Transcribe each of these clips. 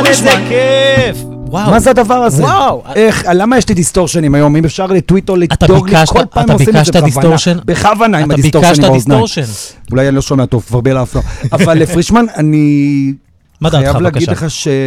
איזה כיף! מה זה הדבר הזה? איך, למה יש לי דיסטורשנים היום? אם אפשר לטוויט או לדאוג לי, כל פעם עושים את זה בכוונה עם הדיסטורשנים באוזניים. אולי אני לא שומע טוב, כבר בי לאף לא. אבל לפרישמן, אני חייב להגיד לך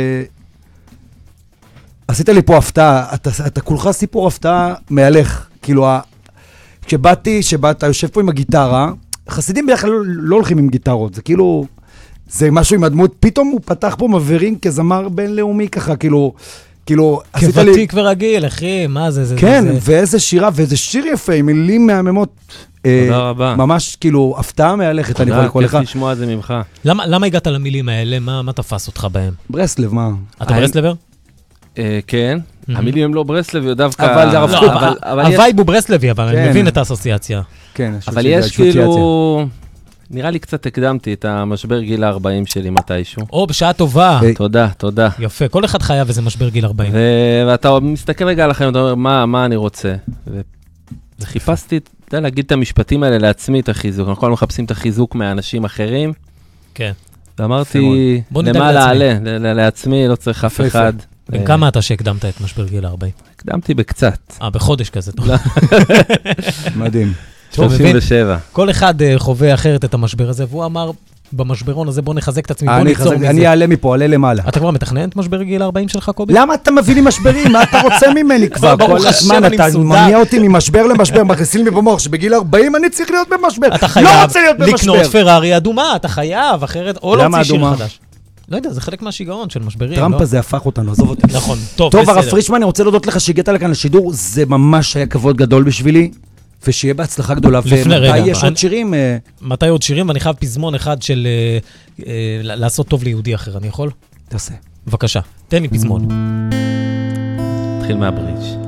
עשית לי פה הפתעה, אתה כולך סיפור הפתעה מהלך, כאילו, כשבאת, יושב פה עם הגיטרה, חסידים בדרך כלל לא הולכים עם גיטרות, זה כאילו, זה משהו עם הדמות, פתאום הוא פתח פה מבהרים כזמר בינלאומי ככה, כאילו, עשית לי... כוותיק ורגיל, אחי, מה זה? כן, ואיזה שירה, ואיזה שיר יפה, עם מילים מהממות. תודה רבה. ממש, כאילו, הפתעה מהלכת, אני יכול לקרוא לך. תודה, כיף לשמוע את זה ממך. למה הגעת למילים האלה? מה תפס אותך בהם? ברסלב, מה? אתה ברסלבר? כן. המילים הם לא ברסלבי, דווקא... אבל זה הרב קוק. הווייב הוא ברסלבי, אבל אני מבין את האסוציאציה. כן, אבל יש כאילו... נראה לי קצת הקדמתי את המשבר גיל ה-40 שלי מתישהו. או, בשעה טובה. תודה. יפה, כל אחד חייב איזה משבר גיל 40. ואתה מסתכל רגע על החיים, אתה אומר, מה אני רוצה? וחיפשתי, אתה יודע, להגיד את המשפטים האלה לעצמי, את החיזוק. אנחנו כל מחפשים את החיזוק מהאנשים אחרים. כן. ואמרתי, למה לעלה? לעצמי, לא צריך אף אחד. כמה אתה שהקדמת את משבר גיל 40? הקדמתי בקצת. בחודש כזה, טוב. מדהים. 37. כל אחד חווה אחרת את המשבר הזה, והוא אמר, במשברון הזה בוא נחזק את עצמי, בוא ניצור מזה. אני אעלה מפה, עלה למעלה. אתה כבר מתכנן את משבר גיל 40 שלך, קובי? למה אתה מביא לי משברים? מה אתה רוצה ממני כבר? כל הזמן אתה מניע אותי ממשבר למשבר, מכניסים לי במוח שבגיל 40 אני צריך להיות במשבר. אתה חייב לקנות פרארי אדומה, אתה חייב, אחרת, או להוציא שיר חדש. לא יודע, זה חלק מהשיגעון של משברים. טראמפ הזה הפך אותנו, עזוב אותי. נכון, טוב, טוב, הרב פרישמן, אני רוצה להודות לך שהגעת לכאן לשידור, זה ממש היה כבוד גדול בשבילי, ושיהיה בהצלחה גדולה. ומתי יש עוד שירים? מתי עוד שירים? ואני חייב פזמון אחד של לעשות טוב ליהודי אחר, אני יכול? תעשה. בבקשה, תן לי פזמון. תתחיל מהברידג'.